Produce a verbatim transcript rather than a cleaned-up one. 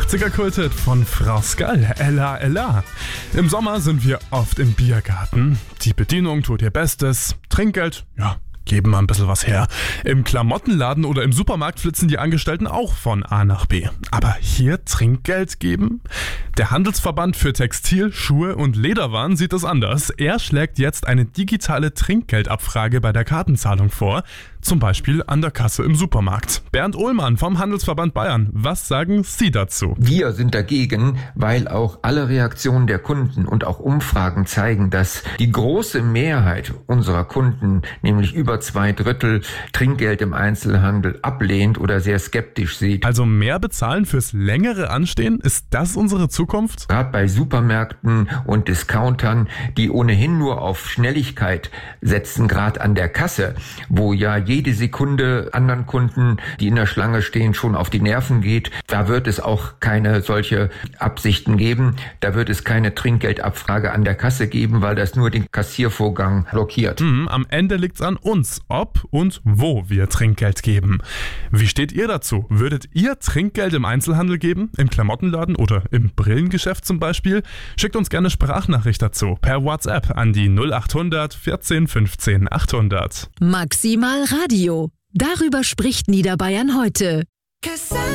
achtziger-Kulthit von Frau Skall, Ella Ella. Im Sommer sind wir oft im Biergarten. Die Bedienung tut ihr Bestes. Trinkgeld, ja, geben mal ein bisschen was her. Im Klamottenladen oder im Supermarkt flitzen die Angestellten auch von A nach B. Aber hier Trinkgeld geben? Der Handelsverband für Textil, Schuhe und Lederwaren sieht es anders. Er schlägt jetzt eine digitale Trinkgeldabfrage bei der Kartenzahlung vor. Zum Beispiel an der Kasse im Supermarkt. Bernd Ohlmann vom Handelsverband Bayern. Was sagen Sie dazu? Wir sind dagegen, weil auch alle Reaktionen der Kunden und auch Umfragen zeigen, dass die große Mehrheit unserer Kunden, nämlich über zwei Drittel, Trinkgeld im Einzelhandel ablehnt oder sehr skeptisch sieht. Also mehr bezahlen fürs längere Anstehen? Ist das unsere Zukunft? Gerade bei Supermärkten und Discountern, die ohnehin nur auf Schnelligkeit setzen, gerade an der Kasse, wo ja jede Sekunde anderen Kunden, die in der Schlange stehen, schon auf die Nerven geht. Da wird es auch keine solche Absichten geben. Da wird es keine Trinkgeldabfrage an der Kasse geben, weil das nur den Kassiervorgang blockiert. Mhm, am Ende liegt's an uns, ob und wo wir Trinkgeld geben. Wie steht ihr dazu? Würdet ihr Trinkgeld im Einzelhandel geben? Im Klamottenladen oder im Brillengeschäft zum Beispiel? Schickt uns gerne Sprachnachricht dazu per WhatsApp an die null achthundert vierzehn fünfzehn achthundert. Maximal Radio. Darüber spricht Niederbayern heute.